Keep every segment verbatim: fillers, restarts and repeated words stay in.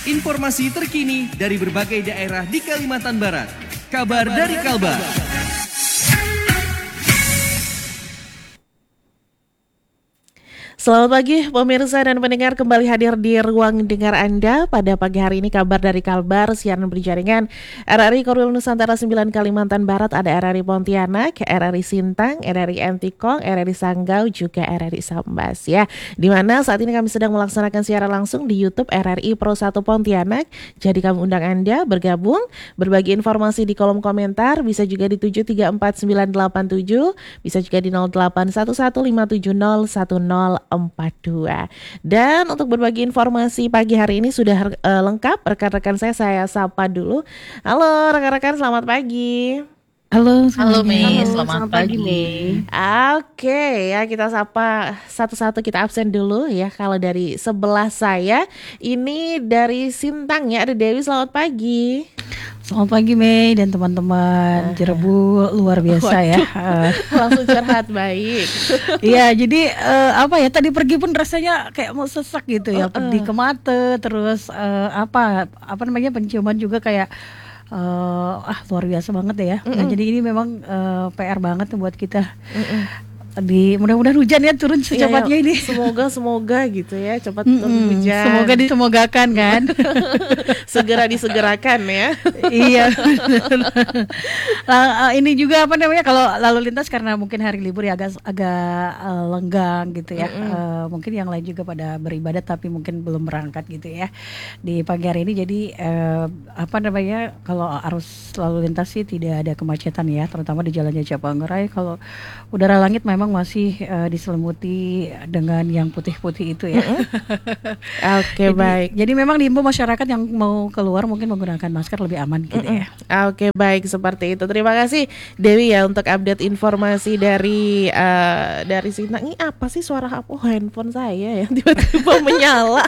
Informasi terkini dari berbagai daerah di Kalimantan Barat. Kabar dari Kalbar. Selamat pagi pemirsa dan pendengar, kembali hadir di ruang dengar Anda pada pagi hari ini. Kabar dari Kalbar, siaran berjaringan R R I Korwil Nusantara sembilan Kalimantan Barat. Ada R R I Pontianak, R R I Sintang, R R I Entikong, R R I Sanggau, juga R R I Sambas ya. Dimana saat ini kami sedang melaksanakan siaran langsung di YouTube R R I Pro satu Pontianak. Jadi kami undang Anda bergabung, berbagi informasi di kolom komentar. Bisa juga di tujuh tiga empat sembilan delapan tujuh, bisa juga di nol delapan satu satu lima tujuh nol satu nol empat dua. Dan untuk berbagi informasi pagi hari ini sudah uh, lengkap. Rekan-rekan saya saya sapa dulu. Halo rekan-rekan, selamat pagi. Halo, halo Mei, selamat, selamat pagi Mei. Oke ya, kita sapa satu-satu, kita absen dulu ya. Kalau dari sebelah saya ini dari Sintang ya, ada Dewi. Selamat pagi. Selamat pagi Mei dan teman-teman. Jerebu luar biasa. Waduh, ya. Langsung curhat, baik. Iya, jadi uh, apa ya, tadi pergi pun rasanya kayak mau sesak gitu ya, uh, uh. pedih ke mata, terus uh, apa apa namanya penciuman juga kayak uh, ah luar biasa banget ya. Mm-mm. Nah, jadi ini memang uh, P R banget buat kita. Mm-mm. Di mudah-mudahan hujan ya turun secepatnya ya, ya. Ini. Semoga semoga gitu ya, cepat mm-hmm. turun hujan. Semoga disemogakan kan. Segera disegerakan ya. Iya. Nah, ini juga apa namanya, kalau lalu lintas karena mungkin hari libur ya agak agak uh, lenggang gitu ya. Mm-hmm. Uh, mungkin yang lain juga pada beribadat tapi mungkin belum berangkat gitu ya di pagi hari ini. Jadi uh, apa namanya, kalau arus lalu lintas sih tidak ada kemacetan ya, terutama di Jalan Jajapanggorai. Kalau udara langit memang memang masih uh, diselimuti dengan yang putih-putih itu ya. Mm-hmm. Oke, okay, baik. Jadi memang diimbau masyarakat yang mau keluar mungkin menggunakan masker lebih aman gitu. Mm-hmm. ya. Oke, okay, baik, seperti itu. Terima kasih Dewi ya untuk update informasi dari uh, dari Sintang. Ini apa sih suara apa? Oh, handphone saya ya tiba-tiba menyala.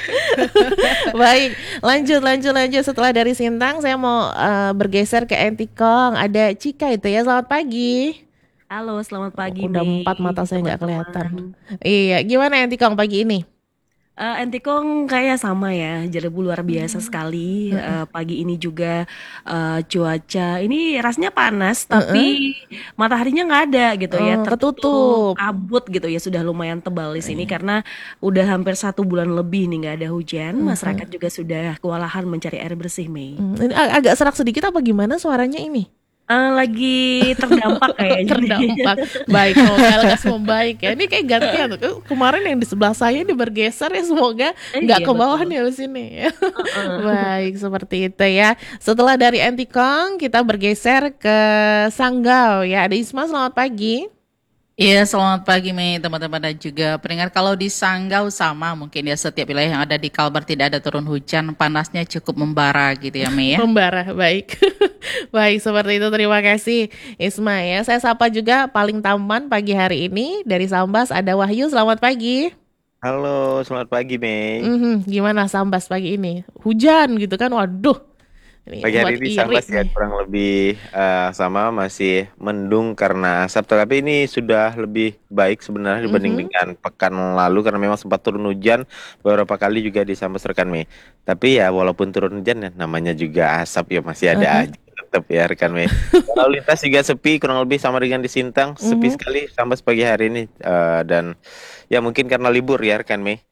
Baik, lanjut lanjut lanjut. Setelah dari Sintang saya mau uh, bergeser ke Entikong. Ada Cika itu ya. Selamat pagi. Halo, selamat pagi. Udah Mei, empat mata saya nggak kelihatan. Iya, gimana Entikong pagi ini? Uh, Entikong kayak sama ya, Jerebu luar biasa hmm. sekali. Uh, pagi ini juga uh, cuaca ini rasanya panas, tapi uh-uh. mataharinya nggak ada gitu oh, ya, tertutup kabut gitu ya, sudah lumayan tebal di sini uh. karena udah hampir satu bulan lebih nih nggak ada hujan. Uh-huh. Masyarakat juga sudah kewalahan mencari air bersih, Mei. Uh, ini ag- agak serak sedikit apa gimana suaranya ini? Uh, lagi terdampak kayaknya. Terdampak. Baik, semoga lekas membaik ya. Ini kayak gantian tuh. Kemarin yang di sebelah saya ini bergeser ya, semoga nggak eh, iya, ke bawah nih di sini ya. Uh-uh. Baik, seperti itu ya. Setelah dari Entikong kita bergeser ke Sanggau ya. Ada Isma, selamat pagi. Iya, selamat pagi Mei, teman-teman dan juga pendengar. Kalau di Sanggau sama mungkin ya, setiap wilayah yang ada di Kalbar tidak ada turun hujan, panasnya cukup membara gitu ya Mei ya. Membara, baik. Baik, seperti itu, terima kasih Isma ya. Saya sapa juga paling tampan pagi hari ini dari Sambas, ada Wahyu. Selamat pagi. Halo, selamat pagi Mei. Mm-hmm. Gimana Sambas pagi ini? Hujan gitu kan, waduh. Ini pagi hari ini Sambas ya kurang lebih uh, sama, masih mendung karena asap, tapi ini sudah lebih baik sebenarnya dibanding mm-hmm. dengan pekan lalu karena memang sempat turun hujan beberapa kali juga di Sambas rekan Mei. Tapi ya walaupun turun hujan ya namanya juga asap ya masih ada uh-huh. aja tetap ya rekan Mei. Lalu lintas juga sepi kurang lebih sama dengan di Sintang, sepi mm-hmm. sekali Sambas pagi hari ini uh, dan ya mungkin karena libur ya rekan Mei.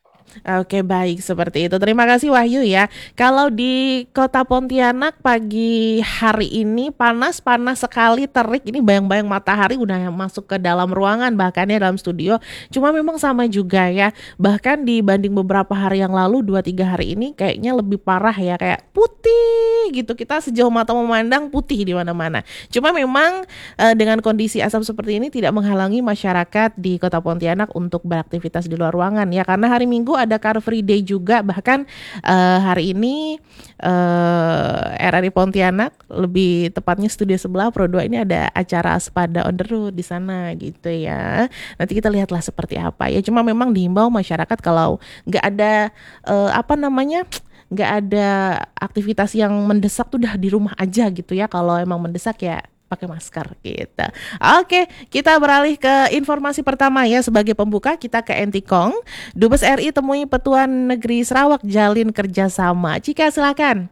Oke, baik, seperti itu. Terima kasih Wahyu ya. Kalau di Kota Pontianak pagi hari ini panas-panas sekali, terik. Ini bayang-bayang matahari udah masuk ke dalam ruangan, bahkan ya dalam studio. Cuma memang sama juga ya. Bahkan dibanding beberapa hari yang lalu, dua tiga hari ini kayaknya lebih parah ya, kayak putih gitu. Kita sejauh mata memandang putih di mana-mana. Cuma memang eh, dengan kondisi asap seperti ini tidak menghalangi masyarakat di Kota Pontianak untuk beraktivitas di luar ruangan ya, karena hari Minggu ada Car Free Day juga. Bahkan uh, hari ini uh, R R I Pontianak, lebih tepatnya studio sebelah Pro dua ini ada acara Sepada on the road di sana gitu ya. Nanti kita lihatlah seperti apa ya. Cuma memang dihimbau masyarakat kalau nggak ada uh, apa namanya nggak ada aktivitas yang mendesak tuh udah di rumah aja gitu ya. Kalau emang mendesak ya pakai masker gitu. Oke, kita beralih ke informasi pertama ya. Sebagai pembuka kita ke Entikong. Dubes R I temui Petuan Negeri Sarawak jalin kerjasama. Cika silakan.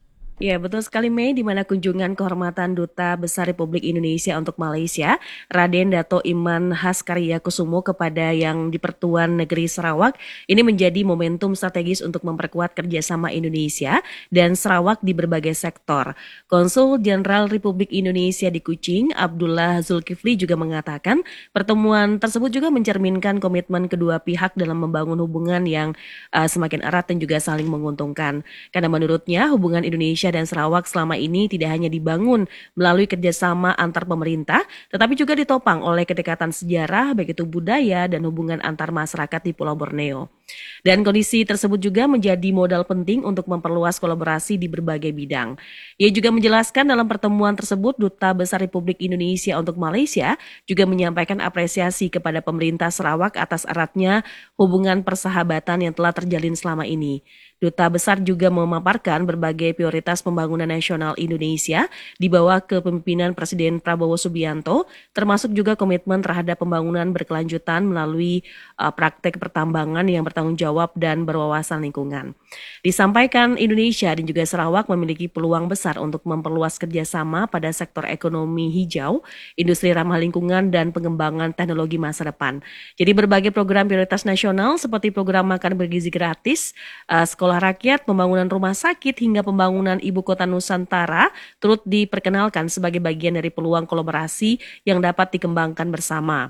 Ya, betul sekali Mei, di mana kunjungan kehormatan Duta Besar Republik Indonesia untuk Malaysia, Raden Dato' Iman Haskarya Kusumo kepada yang di Pertuan Negeri Sarawak, ini menjadi momentum strategis untuk memperkuat kerjasama Indonesia dan Sarawak di berbagai sektor. Konsul Jenderal Republik Indonesia di Kuching, Abdullah Zulkifli juga mengatakan pertemuan tersebut juga mencerminkan komitmen kedua pihak dalam membangun hubungan yang uh, semakin erat dan juga saling menguntungkan. Karena menurutnya hubungan Indonesia dan Sarawak selama ini tidak hanya dibangun melalui kerjasama antar pemerintah, tetapi juga ditopang oleh kedekatan sejarah, baik itu budaya dan hubungan antar masyarakat di Pulau Borneo. Dan kondisi tersebut juga menjadi modal penting untuk memperluas kolaborasi di berbagai bidang. Ia juga menjelaskan dalam pertemuan tersebut, Duta Besar Republik Indonesia untuk Malaysia juga menyampaikan apresiasi kepada pemerintah Sarawak atas eratnya hubungan persahabatan yang telah terjalin selama ini. Duta Besar juga memaparkan berbagai prioritas pembangunan nasional Indonesia di bawah kepemimpinan Presiden Prabowo Subianto, termasuk juga komitmen terhadap pembangunan berkelanjutan melalui uh, praktek pertambangan yang bertanggung jawab dan berwawasan lingkungan. Disampaikan Indonesia dan juga Sarawak memiliki peluang besar untuk memperluas kerjasama pada sektor ekonomi hijau, industri ramah lingkungan, dan pengembangan teknologi masa depan. Jadi berbagai program prioritas nasional seperti program makan bergizi gratis, uh, sekolah rakyat, pembangunan rumah sakit, hingga pembangunan ibu kota Nusantara turut diperkenalkan sebagai bagian dari peluang kolaborasi yang dapat dikembangkan bersama.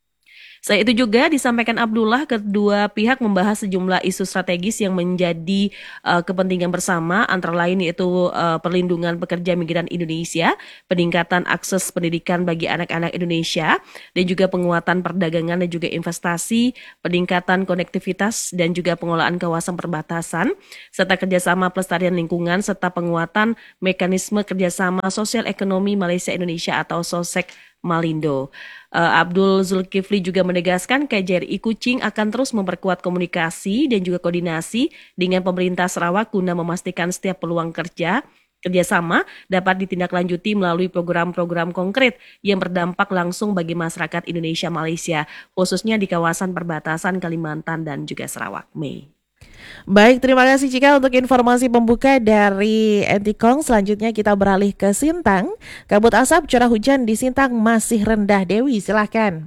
Selain itu juga disampaikan Abdullah, kedua pihak membahas sejumlah isu strategis yang menjadi uh, kepentingan bersama, antara lain yaitu uh, perlindungan pekerja migran Indonesia, peningkatan akses pendidikan bagi anak-anak Indonesia, dan juga penguatan perdagangan dan juga investasi, peningkatan konektivitas dan juga pengelolaan kawasan perbatasan, serta kerjasama pelestarian lingkungan, serta penguatan mekanisme kerjasama sosial ekonomi Malaysia-Indonesia atau SOSEK Malindo. Uh, Abdul Zulkifli juga menegaskan K J R I Kuching akan terus memperkuat komunikasi dan juga koordinasi dengan pemerintah Sarawak guna memastikan setiap peluang kerja kerjasama dapat ditindaklanjuti melalui program-program konkret yang berdampak langsung bagi masyarakat Indonesia Malaysia, khususnya di kawasan perbatasan Kalimantan dan juga Sarawak. Mei. Baik, terima kasih Cika untuk informasi pembuka dari Entikong. Selanjutnya kita beralih ke Sintang. Kabut asap, curah hujan di Sintang masih rendah. Dewi, silahkan.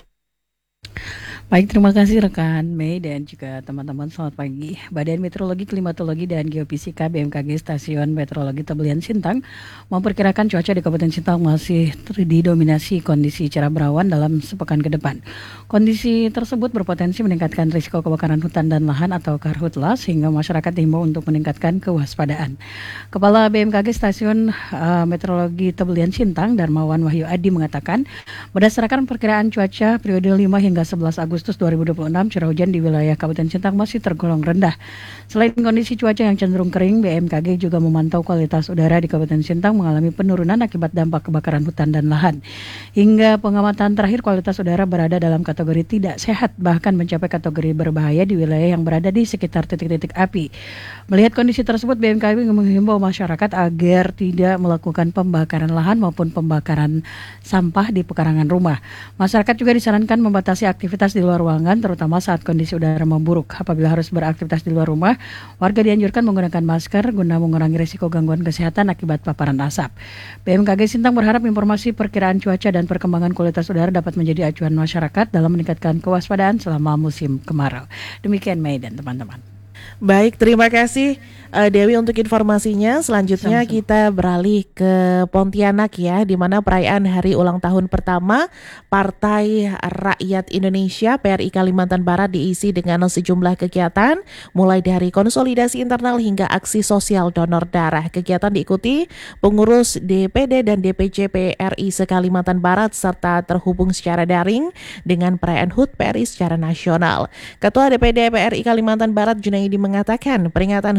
Baik, terima kasih rekan Mei dan juga teman-teman, selamat pagi. Badan Meteorologi, Klimatologi, dan Geofisika B M K G Stasiun Meteorologi Tebelian Sintang memperkirakan cuaca di Kabupaten Sintang masih didominasi kondisi cerah berawan dalam sepekan ke depan. Kondisi tersebut berpotensi meningkatkan risiko kebakaran hutan dan lahan atau karhutla, sehingga masyarakat diimbau untuk meningkatkan kewaspadaan. Kepala B M K G Stasiun uh, Meteorologi Tebelian Sintang, Darmawan Wahyu Adi, mengatakan berdasarkan perkiraan cuaca periode lima hingga sebelas Agustus dua ribu dua puluh enam, curah hujan di wilayah Kabupaten Sintang masih tergolong rendah. Selain kondisi cuaca yang cenderung kering, B M K G juga memantau kualitas udara di Kabupaten Sintang mengalami penurunan akibat dampak kebakaran hutan dan lahan. Hingga pengamatan terakhir, kualitas udara berada dalam kategori tidak sehat, bahkan mencapai kategori berbahaya di wilayah yang berada di sekitar titik-titik api. Melihat kondisi tersebut, B M K G menghimbau masyarakat agar tidak melakukan pembakaran lahan maupun pembakaran sampah di pekarangan rumah. Masyarakat juga disarankan membatasi aktivitas di luar ruangan, terutama saat kondisi udara memburuk. Apabila harus beraktivitas di luar rumah, warga dianjurkan menggunakan masker guna mengurangi risiko gangguan kesehatan akibat paparan asap. B M K G Sintang berharap informasi perkiraan cuaca dan perkembangan kualitas udara dapat menjadi acuan masyarakat dalam meningkatkan kewaspadaan selama musim kemarau. Demikian Mei dan teman-teman. Baik, terima kasih uh, Dewi untuk informasinya. Selanjutnya Sama-sama. Kita beralih ke Pontianak ya, di mana perayaan hari ulang tahun pertama Partai Rakyat Indonesia P R I Kalimantan Barat diisi dengan sejumlah kegiatan, mulai dari konsolidasi internal hingga aksi sosial donor darah. Kegiatan diikuti pengurus D P D dan D P C P R I se-Kalimantan Barat serta terhubung secara daring dengan perayaan H U T P R I secara nasional. Ketua D P D P R I Kalimantan Barat Junaidi mengatakan peringatan H U T pertama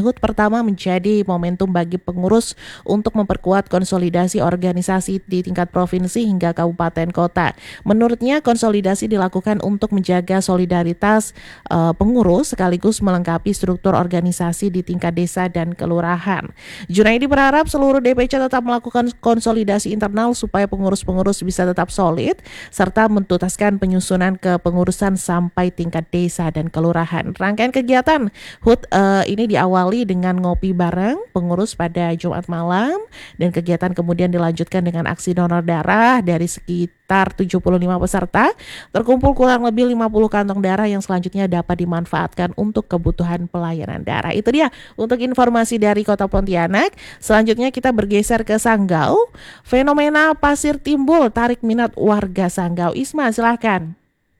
bersama menjadi momentum bagi pengurus untuk memperkuat konsolidasi organisasi di tingkat provinsi hingga kabupaten kota. Menurutnya konsolidasi dilakukan untuk menjaga solidaritas uh, pengurus sekaligus melengkapi struktur organisasi di tingkat desa dan kelurahan. Junaidi berharap seluruh D P C tetap melakukan konsolidasi internal supaya pengurus-pengurus bisa tetap solid serta menuntaskan penyusunan kepengurusan sampai tingkat desa dan kelurahan. Rangkaian kegiatan H U T uh, ini diawali dengan ngopi bareng pengurus pada Jumat malam dan kegiatan kemudian dilanjutkan dengan aksi donor darah dari sekitar tujuh puluh lima peserta. Terkumpul kurang lebih lima puluh kantong darah yang selanjutnya dapat dimanfaatkan untuk kebutuhan pelayanan darah. Itu dia untuk informasi dari Kota Pontianak. Selanjutnya kita bergeser ke Sanggau. Fenomena pasir timbul tarik minat warga Sanggau. Isma, silahkan.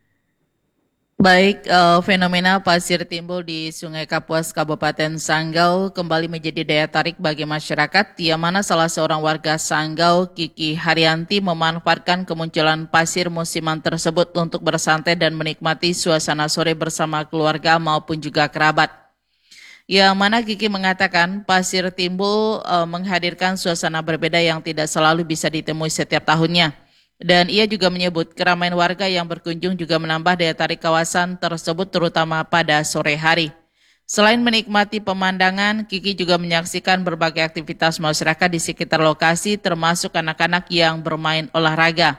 Baik, uh, fenomena pasir timbul di Sungai Kapuas, Kabupaten Sanggau kembali menjadi daya tarik bagi masyarakat, yang mana salah seorang warga Sanggau, Kiki Haryanti, memanfaatkan kemunculan pasir musiman tersebut untuk bersantai dan menikmati suasana sore bersama keluarga maupun juga kerabat. Yang mana Kiki mengatakan pasir timbul uh, menghadirkan suasana berbeda yang tidak selalu bisa ditemui setiap tahunnya. Dan ia juga menyebut keramaian warga yang berkunjung juga menambah daya tarik kawasan tersebut terutama pada sore hari. Selain menikmati pemandangan, Kiki juga menyaksikan berbagai aktivitas masyarakat di sekitar lokasi termasuk anak-anak yang bermain olahraga.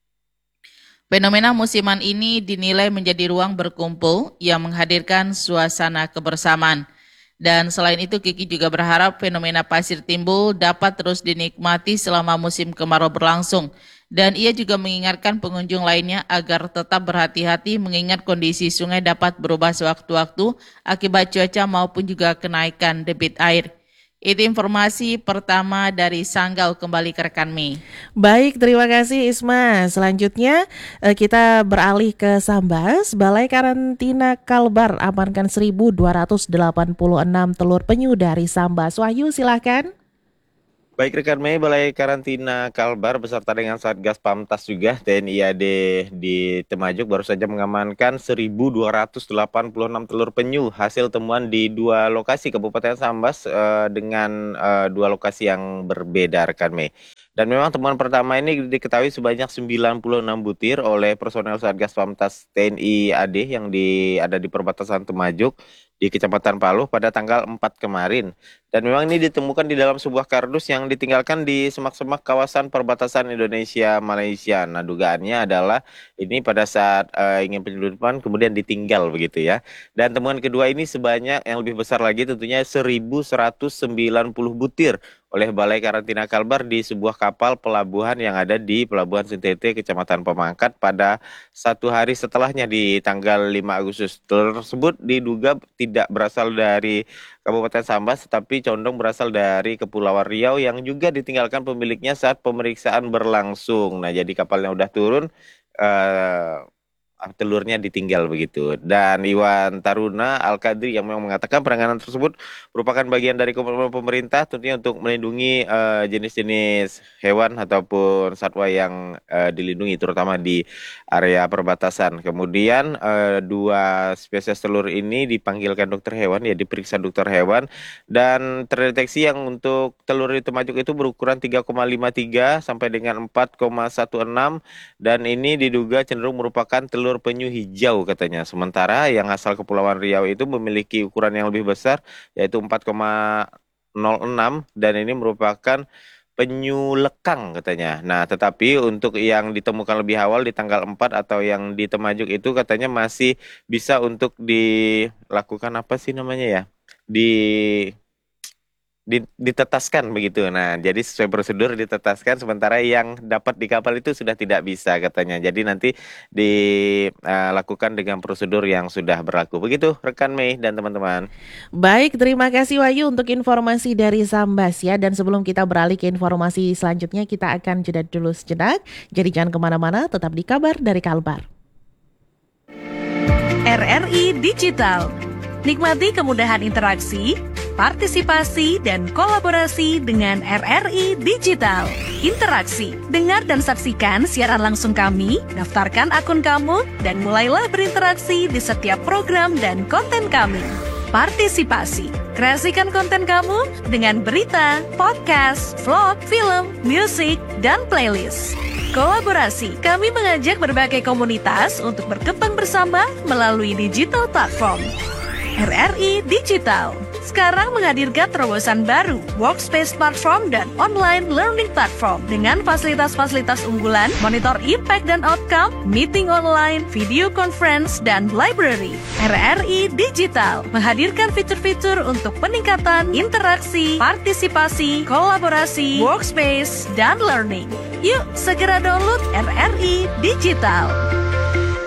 Fenomena musiman ini dinilai menjadi ruang berkumpul yang menghadirkan suasana kebersamaan. Dan selain itu Kiki juga berharap fenomena pasir timbul dapat terus dinikmati selama musim kemarau berlangsung. Dan ia juga mengingatkan pengunjung lainnya agar tetap berhati-hati mengingat kondisi sungai dapat berubah sewaktu-waktu akibat cuaca maupun juga kenaikan debit air. Itu informasi pertama dari Sanggau, kembali ke rekan Mei. Baik, terima kasih Isma. Selanjutnya kita beralih ke Sambas. Balai Karantina Kalbar amankan seribu dua ratus delapan puluh enam telur penyu dari Sambas. Wahyu, silahkan. Baik rekan Mei, Balai Karantina Kalbar beserta dengan Satgas Pamtas juga T N I A D di Temajuk baru saja mengamankan seribu dua ratus delapan puluh enam telur penyu hasil temuan di dua lokasi Kabupaten Sambas uh, dengan uh, dua lokasi yang berbeda rekan Mei. Dan memang temuan pertama ini diketahui sebanyak sembilan puluh enam butir oleh personel Satgas Pamtas T N I A D yang di, ada di perbatasan Temajuk di Kecamatan Paluh pada tanggal empat kemarin. Dan memang ini ditemukan di dalam sebuah kardus yang ditinggalkan di semak-semak kawasan perbatasan Indonesia-Malaysia. Nah, dugaannya adalah ini pada saat uh, ingin penyelundupan kemudian ditinggal begitu ya. Dan temuan kedua ini sebanyak yang lebih besar lagi tentunya seribu seratus sembilan puluh butir oleh Balai Karantina Kalbar di sebuah kapal pelabuhan yang ada di Pelabuhan Sintete, Kecamatan Pemangkat pada satu hari setelahnya di tanggal lima Agustus. Telur tersebut diduga tidak berasal dari Kabupaten Sambas tetapi condong berasal dari Kepulauan Riau yang juga ditinggalkan pemiliknya saat pemeriksaan berlangsung. Nah, jadi kapalnya udah turun, uh, telurnya ditinggal begitu. Dan Iwan Taruna Al-Kadri yang memang mengatakan penanganan tersebut merupakan bagian dari komitmen pemerintah tentunya untuk melindungi uh, jenis-jenis hewan ataupun satwa yang uh, dilindungi terutama di area perbatasan. Kemudian uh, dua spesies telur ini dipanggilkan dokter hewan, ya diperiksa dokter hewan dan terdeteksi yang untuk telur di Temajuk itu berukuran tiga koma lima tiga sampai dengan empat koma enam belas dan ini diduga cenderung merupakan telur penyu hijau katanya. Sementara yang asal Kepulauan Riau itu memiliki ukuran yang lebih besar yaitu empat koma nol enam dan ini merupakan penyu lekang katanya. Nah, tetapi untuk yang ditemukan lebih awal di tanggal empat atau yang di Temajuk itu katanya masih bisa untuk dilakukan apa sih namanya ya? Di ditetaskan begitu. Nah, jadi sesuai prosedur ditetaskan sementara yang dapat di kapal itu sudah tidak bisa katanya. Jadi nanti dilakukan dengan prosedur yang sudah berlaku. Begitu rekan Mei dan teman-teman. Baik, terima kasih Wahyu untuk informasi dari Sambas ya. Dan sebelum kita beralih ke informasi selanjutnya, kita akan jeda dulu sejenak. Jadi jangan kemana-mana, tetap di Kabar dari Kalbar. R R I Digital. Nikmati kemudahan interaksi, partisipasi, dan kolaborasi dengan R R I Digital. Interaksi, dengar dan saksikan siaran langsung kami, daftarkan akun kamu, dan mulailah berinteraksi di setiap program dan konten kami. Partisipasi, Kreasikan konten kamu dengan berita, podcast, vlog, film, musik, dan playlist. Kolaborasi, kami mengajak berbagai komunitas untuk berkembang bersama melalui digital platform. R R I Digital sekarang menghadirkan terobosan baru, workspace platform dan online learning platform dengan fasilitas-fasilitas unggulan, monitor impact dan outcome, meeting online, video conference, dan library. R R I Digital menghadirkan fitur-fitur untuk peningkatan interaksi, partisipasi, kolaborasi, workspace, dan learning. Yuk segera download R R I Digital.